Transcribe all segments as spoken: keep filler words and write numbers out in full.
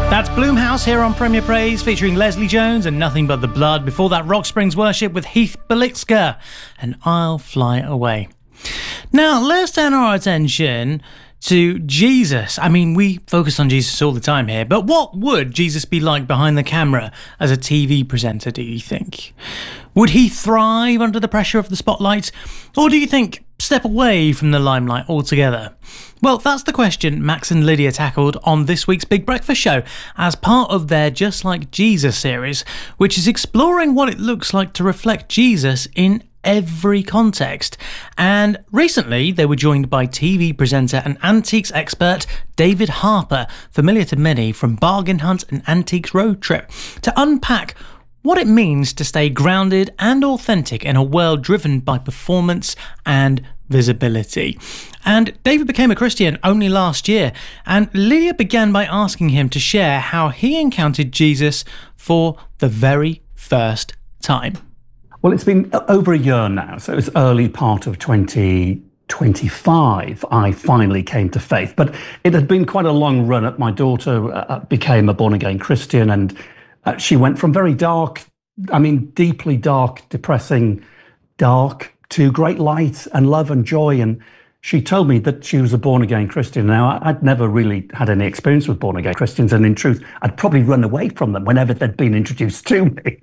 That's Bloomhouse here on Premier Praise, featuring Leslie Jones and Nothing But the Blood. Before that, Rock Springs Worship with Heath Belitska and I'll Fly Away. Now, let's turn our attention to Jesus. I mean, we focus on Jesus all the time here, but what would Jesus be like behind the camera as a T V presenter, do you think? Would he thrive under the pressure of the spotlight? Or do you think step away from the limelight altogether? Well, that's the question Max and Lydia tackled on this week's Big Breakfast Show as part of their Just Like Jesus series, which is exploring what it looks like to reflect Jesus in every context. And recently they were joined by T V presenter and antiques expert David Harper, familiar to many from Bargain Hunt and Antiques Road Trip, to unpack what it means to stay grounded and authentic in a world driven by performance and visibility. And David became a Christian only last year, and Lydia began by asking him to share how he encountered Jesus for the very first time. Well, it's been over a year now, so it was early part of twenty twenty-five I finally came to faith. But it had been quite a long run. My daughter uh, became a born-again Christian, and uh, she went from very dark, I mean, deeply dark, depressing, dark, to great light and love and joy. And she told me that she was a born-again Christian. Now, I'd never really had any experience with born-again Christians, and in truth, I'd probably run away from them whenever they'd been introduced to me.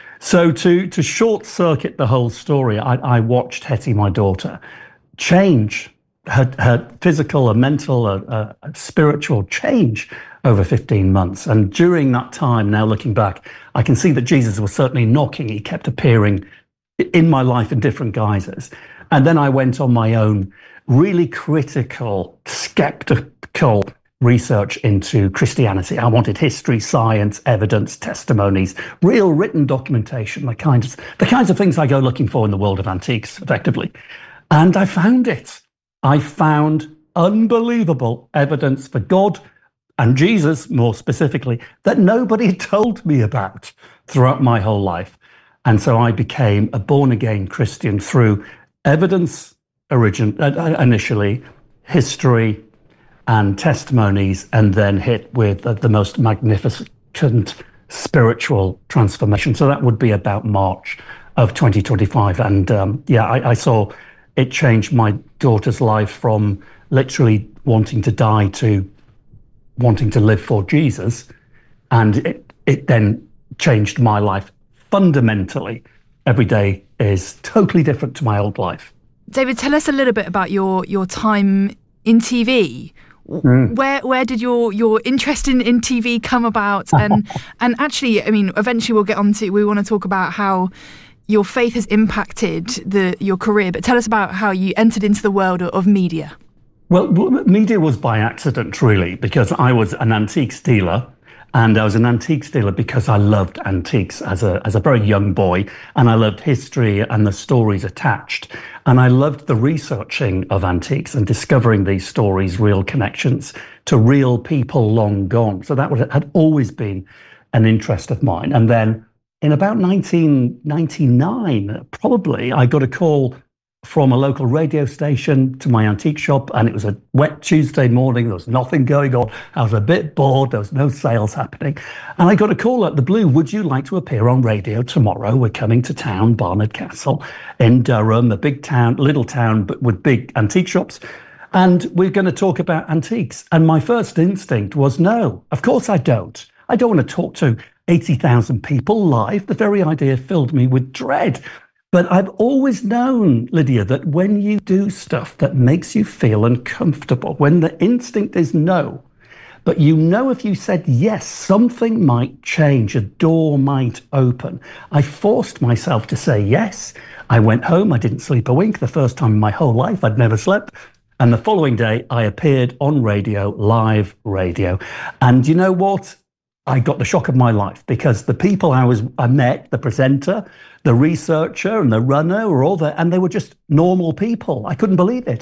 So to to short-circuit the whole story, I, I watched Hetty, my daughter, change, her, her physical and mental, uh, uh, spiritual change over fifteen months. And during that time, now looking back, I can see that Jesus was certainly knocking. He kept appearing in my life in different guises. And then I went on my own really critical, skeptical research into Christianity. I wanted history, science, evidence, testimonies, real written documentation, the kinds, the kinds of things I go looking for in the world of antiques, effectively. And I found it. I found unbelievable evidence for God and Jesus, more specifically, that nobody had told me about throughout my whole life. And so I became a born-again Christian through evidence origin, uh, initially, history, and testimonies, and then hit with uh, the most magnificent spiritual transformation. So that would be about March of twenty twenty-five. And um, yeah, I, I saw it change my daughter's life from literally wanting to die to wanting to live for Jesus. And it, it then changed my life fundamentally. Every day is totally different to my old life. David, tell us a little bit about your, your time in T V. Mm. Where where did your your interest in, in T V come about? And and actually, I mean, eventually we'll get on to, we want to talk about how your faith has impacted the your career, but tell us about how you entered into the world of, of media. Well, media was by accident, really, because I was an antiques dealer. And I was an antiques dealer because I loved antiques as a as a very young boy, and I loved history and the stories attached. And I loved the researching of antiques and discovering these stories, real connections to real people long gone. So that had always been an interest of mine. And then in about nineteen ninety-nine, probably, I got a call from a local radio station to my antique shop, and it was a wet Tuesday morning. There was nothing going on. I was a bit bored. There was no sales happening. And I got a call out the blue. Would you like to appear on radio tomorrow? We're coming to town, Barnard Castle in Durham, a big town, little town, but with big antique shops. And we're going to talk about antiques. And my first instinct was, no, of course I don't. I don't want to talk to eighty thousand people live. The very idea filled me with dread. But I've always known, Lydia, that when you do stuff that makes you feel uncomfortable, when the instinct is no, but you know if you said yes, something might change, a door might open. I forced myself to say yes. I went home, I didn't sleep a wink, the first time in my whole life I'd never slept. And the following day, I appeared on radio, live radio. And you know what? I got the shock of my life, because the people I was I met, the presenter, the researcher and the runner were all there, and they were just normal people. I couldn't believe it.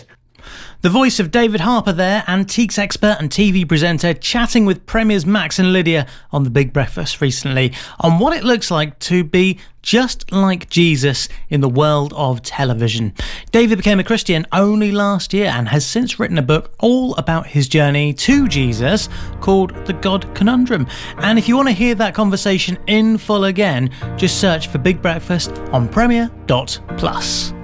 The voice of David Harper there, antiques expert and T V presenter, chatting with Premier's Max and Lydia on The Big Breakfast recently on what it looks like to be just like Jesus in the world of television. David became a Christian only last year and has since written a book all about his journey to Jesus called The God Conundrum. And if you want to hear that conversation in full again, just search for Big Breakfast on Premier dot plus.